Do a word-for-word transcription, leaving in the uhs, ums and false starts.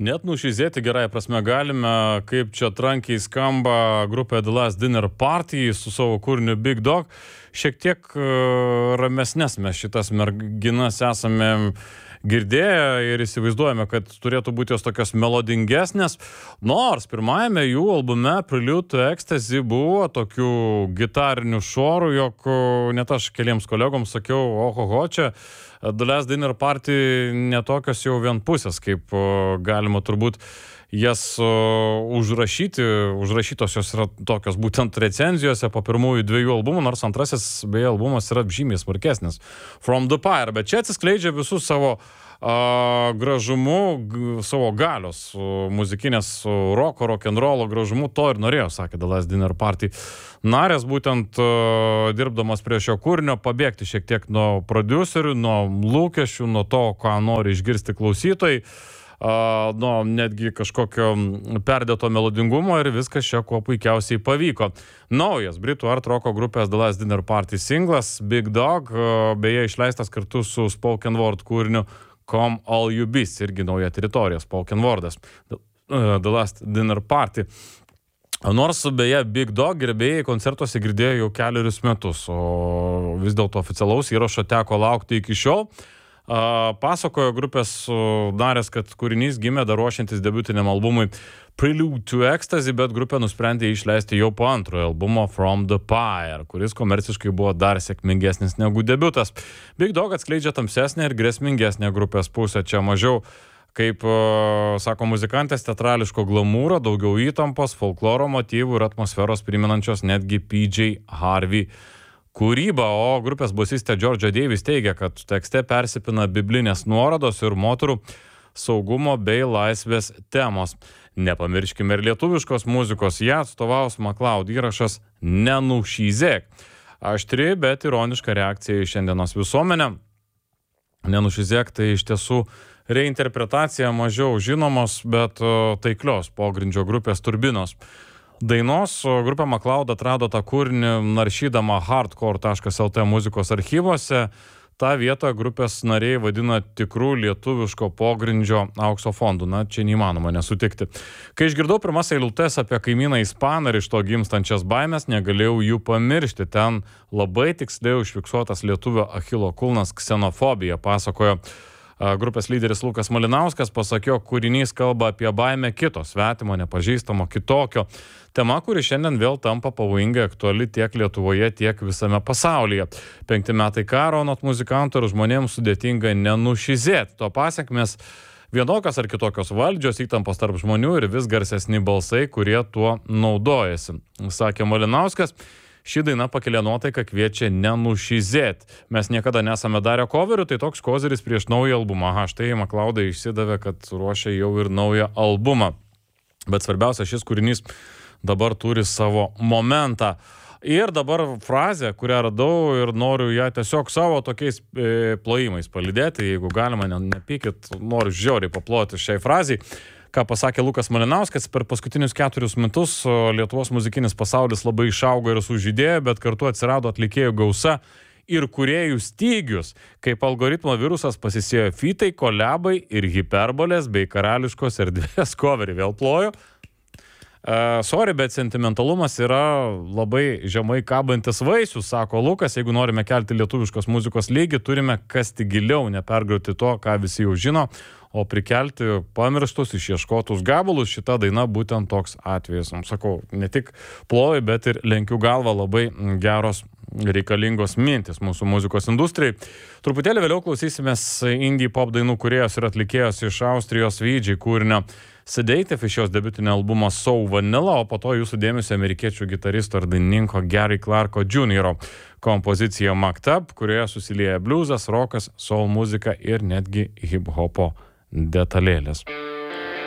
Net nušizėti gerai prasme galime, kaip čia trankiai skamba grupė The Last Dinner Party su savo kūriniu Big Dog. Šiek tiek ramesnes mes šitas merginas esame girdėję ir įsivaizduojame, kad turėtų būti jos tokios melodingesnės. Nors pirmajame jų albume Prelude to Ecstasy buvo tokių gitarinių šorų, jog net aš keliems kolegoms sakiau, ohoho, čia The Last Dinner Party netokios jau vienpusės, kaip galima turbūt jas užrašyti. Užrašytos jos yra tokios būtent recenzijose po pirmųjų dviejų albumų, nors antrasis beje albumas yra žymiai smarkesnis, From the Pyre. Bet čia atsiskleidžia visus savo a, gražumu, g, savo galios muzikinės roko, rock'n'rollo gražumu. To ir norėjo, sakė The Last Dinner Party narės, būtent uh, dirbdamas prie šio kūrinio, pabėgti šiek tiek nuo prodiuserių, nuo lūkesčių, nuo to, ką nori išgirsti klausytojai, uh, nuo netgi kažkokio perdėto melodingumo, ir viskas čia kuo puikiausiai pavyko. Naujas britų art roko grupės The Last Dinner Party singlas Big Dog, uh, beje išleistas kartu su Spoken Word kūriniu Come All You Beasts, irgi nauja teritorija, Spoken Wordas, The, uh, The Last Dinner Party. Nors beje Big Dog gerbėjai koncertuose girdėjo jau keliarius metus, o vis dėlto oficialaus įrašo teko laukti iki šiol. Pasakojo grupės narės, kad kūrinys gimė dar ruošiantis debiutiniam albumui Prelude to Ecstasy, bet grupė nusprendė išleisti jau po antrojo albumo From the Pyre, kuris komerciškai buvo dar sėkmingesnis negu debiutas. Big Dog atskleidžia tamsesnę ir grėsmingesnę grupės pusę, čia mažiau, kaip sako muzikantės, teatrališko glamūro, daugiau įtampos, folkloro motyvų ir atmosferos priminančios netgi P J Harvey kūrybą, o grupės bosistė Georgia Davis teigia, kad tekste persipina biblinės nuorodos ir moterų saugumo bei laisvės temos. Nepamirškime ir lietuviškos muzikos, ją atstovaus MacLeod įrašas Nenušyzėk. Aštri, bet ironiška reakcija į šiandienos visuomenę. Nenušyzėk tai iš tiesų reinterpretacija mažiau žinomos, bet taiklios pogrindžio grupės Turbinos dainos. Grupė MacLeod atrado tą kūrinį naršydama hardcore taškas el tė muzikos archyvose. Ta vietą grupės nariai vadina tikrų lietuviško pogrindžio aukso fondų. Na, čia neįmanoma nesutikti. Kai išgirdau pirmas eilutes apie kaimyną ispaną ir iš to gimstančias baimės, negalėjau jų pamiršti. Ten labai tiksliai užfiksuotas lietuvio Achilo kulnas ksenofobija, pasakojo grupės lyderis Lukas Malinauskas. Pasakė, kūrinys kalba apie baimę kito, svetimo, nepažįstamo, kitokio. Tema, kuri šiandien vėl tampa pavojingai aktuali tiek Lietuvoje, tiek visame pasaulyje. Penkti metai karo, anot muzikantų ir žmonėms sudėtinga nenušizėti. To pasekmės vienokios ar kitokios valdžios, įtampos tarp žmonių ir vis garsesni balsai, kurie tuo naudojasi. Sakė Malinauskas. Ši daina pakelia nuotaiką, kviečia nenušizėti. Mes niekada nesame darę coverių, tai toks kozeris prieš naują albumą. Aha, štai MacLeodai išsidavė, kad ruošia jau ir naują albumą. Bet svarbiausia, šis kūrinys dabar turi savo momentą. Ir dabar frazė, kurią radau ir noriu ją tiesiog savo tokiais e, plojimais palydėti. Jeigu galima, ne, nepykit, noriu žiauriai paploti šiai frazai. Ką pasakė Lukas Malinauskas, per paskutinius keturius metus Lietuvos muzikinis pasaulis labai išaugo ir sužydėjo, bet kartu atsirado atlikėjų gausa ir kūrėjų stygius. Kaip algoritmo virusas pasisėjo fitai, kolebai ir hiperbolės bei karališkos erdvės coverį. Vėl ploju. Uh, sorry, bet sentimentalumas yra labai žemai kabantis vaisius, sako Lukas. Jeigu norime kelti lietuviškos muzikos lygį, turime kasti giliau, nepergrauti to, ką visi jau žino, o prikelti pamirštus, išieškotus gabalus. Šita daina būtent toks atvejis. Sakau, ne tik ploju, bet ir lenkiu galvą, labai geros reikalingos mintis mūsų muzikos industrijai. Truputėlį vėliau klausysimės indie pop dainų kūrėjos ir atlikėjos iš Austrijos Vydžiai kūrinio Sedative iš jos debiutinio albumo So Vanilla, o po to jūsų dėmesio amerikiečių gitaristo ir dainininko Gary Clarko junioro kompozicija Maktub, kurioje susilieja bliuzas, rokas, soul muzika ir netgi hip-hopo detalėlės.